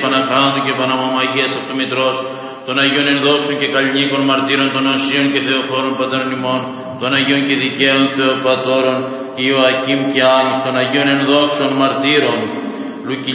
Παναχράντου και Παναμαμαγίας Αυτομητρός, των Αγίων Ενδόξων και Καλλινίκων Μαρτύρων, των Οσίων και Θεοφόρων Πατέρων ημών, των Αγίων και Δικαίων Θεοπατώρων, και Ιωακήμ και Άνης, των Αγίων Ενδόξων Μαρτύρων, Λουκυλίων